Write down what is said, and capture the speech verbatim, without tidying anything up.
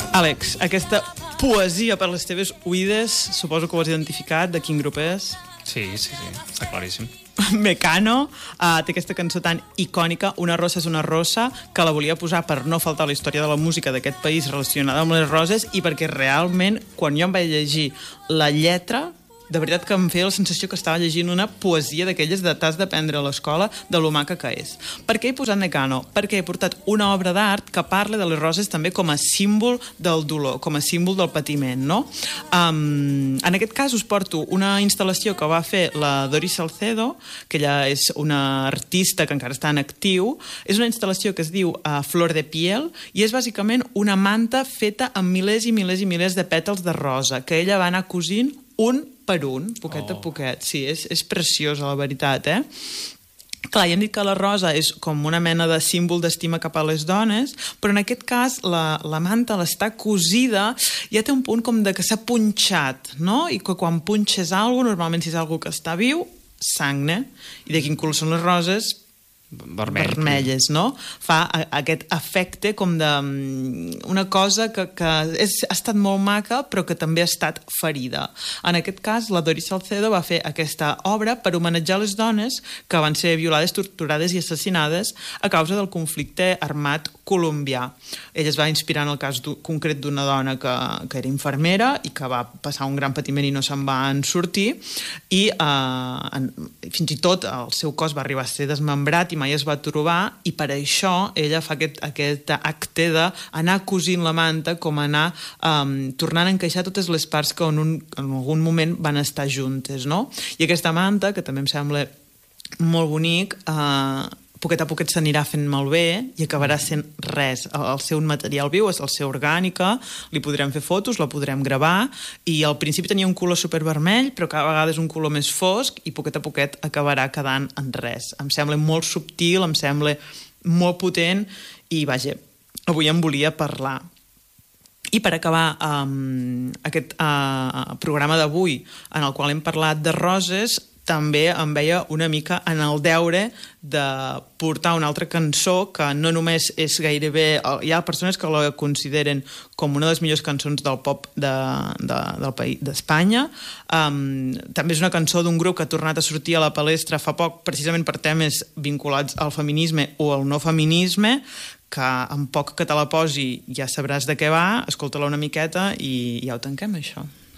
Àlex, aquesta poesia per les teves oïdes, suposo que ho has identificat, de quin grup és? Sí, sí, sí, està claríssim. Mecano, uh, té aquesta cançó tan icònica, Una rosa és una rosa, que la volia posar per no faltar la història de la música d'aquest país relacionada amb les roses i perquè realment, quan jo em vaig llegir la lletra, de veritat que em feia la sensació que estava llegint una poesia d'aquelles de t'has d'aprendre a l'escola de lo maca que és. Per què he posat Mecano? Perquè he portat una obra d'art que parla de les roses també com a símbol del dolor, com a símbol del patiment, no? Um, en aquest cas us porto una instal·lació que va fer la Doris Salcedo, que ella és una artista que encara està en actiu. És una instal·lació que es diu uh, Flor de Piel i és bàsicament una manta feta amb milers i milers i milers de pètals de rosa que ella va anar cosint un per un, poquet oh. a poquet. Sí, és, és preciosa, la veritat, eh? Clar, ja hem dit que la rosa és com una mena de símbol d'estima cap a les dones, però en aquest cas la, la manta l'està cosida, ja té un punt com de que s'ha punxat, no? I que quan punxes alguna cosa, normalment si és alguna que està viu, sagne. I de quin color són les roses? Vermell. Vermelles, no? Fa a, aquest efecte com de una cosa que, que és, ha estat molt maca però que també ha estat ferida. En aquest cas, la Doris Salcedo va fer aquesta obra per homenatjar les dones que van ser violades, torturades i assassinades a causa del conflicte armat colombià. Ella es va inspirar en el cas concret d'una dona que, que era infermera i que va passar un gran patiment i no se'n van sortir i eh, en, fins i tot el seu cos va arribar a ser desmembrat i mai es va trobar, i per això ella fa aquest, aquest acte d'anar cosint la manta, com anar um, tornant a encaixar totes les parts que en, un, en algun moment van estar juntes, no? I aquesta manta, que també em sembla molt bonic, uh, poquet a poquet s'anirà fent malbé i acabarà sent res. El, el seu material viu és el seu orgànica, li podrem fer fotos, la podrem gravar, i al principi tenia un color supervermell, però cada vegada és un color més fosc i poquet a poquet acabarà quedant en res. Em sembla molt subtil, em sembla molt potent i, vaja, avui em volia parlar. I per acabar um, aquest uh, programa d'avui, en el qual hem parlat de roses, també em veia una mica en el deure de portar una altra cançó que no només és gairebé... Hi ha persones que la consideren com una de les millors cançons del pop de, de, del país d'Espanya. Um, també és una cançó d'un grup que ha tornat a sortir a la palestra fa poc, precisament per temes vinculats al feminisme o al no feminisme, que en poc que te la posi ja sabràs de què va, escolta-la una miqueta i ja ho tanquem, això.